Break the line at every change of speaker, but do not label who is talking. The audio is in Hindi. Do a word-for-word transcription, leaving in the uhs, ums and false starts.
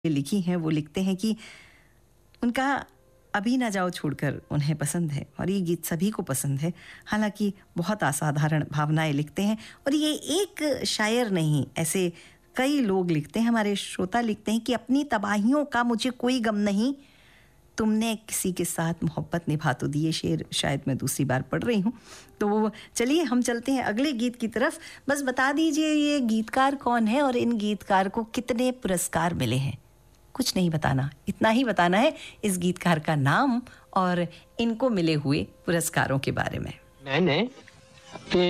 लिखी हैं वो लिखते हैं कि उनका अभी ना जाओ छोड़कर उन्हें पसंद है और ये गीत सभी को पसंद है। हालांकि बहुत असाधारण भावनाएं लिखते हैं और ये एक शायर नहीं, ऐसे कई लोग लिखते हैं। हमारे श्रोता लिखते हैं कि अपनी तबाहियों का मुझे कोई गम नहीं, तुमने किसी के साथ मोहब्बत निभा तो दी। ये शेर शायद मैं दूसरी बार पढ़ रही हूँ। तो चलिए हम चलते हैं अगले गीत की तरफ। बस बता दीजिए ये गीतकार कौन है और इन गीतकार को कितने पुरस्कार मिले हैं। कुछ नहीं बताना, इतना ही बताना है इस गीतकार का नाम और इनको मिले हुए पुरस्कारों के बारे में।
मैंने